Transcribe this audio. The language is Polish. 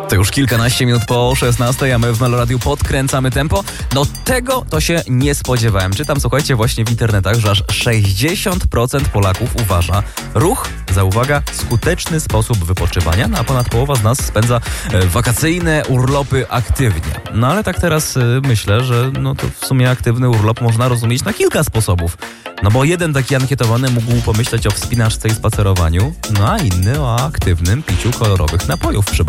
To już kilkanaście minut po 16, a my w Meloradiu podkręcamy tempo. No tego to się nie spodziewałem. Czytam, słuchajcie, właśnie w internetach, że aż 60% Polaków uważa ruch za, uwaga, skuteczny sposób wypoczywania, no a ponad połowa z nas spędza wakacyjne urlopy aktywnie. No ale tak teraz myślę, że no to w sumie aktywny urlop można rozumieć na kilka sposobów. No bo jeden taki ankietowany mógł pomyśleć o wspinaczce i spacerowaniu, no a inny o aktywnym piciu kolorowych napojów przy